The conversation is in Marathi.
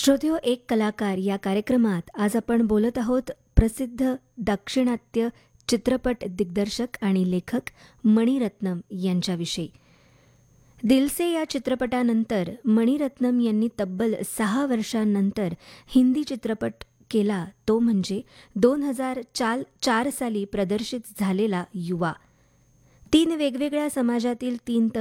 श्रोत्यो एक कलाकार या कार्यक्रमात आज आपण बोलत आहोत प्रसिद्ध दाक्षिणात्य चित्रपट दिग्दर्शक आणि लेखक मणिरत्नम यांच्याविषयी. दिलसे या चित्रपटानंतर मणिरत्नम यांनी तब्बल 6 वर्षांनंतर हिंदी चित्रपट केला, तो म्हणजे 2004 साली प्रदर्शित झालेला युवा. 3 वेगवेगळ्या समाजातील 3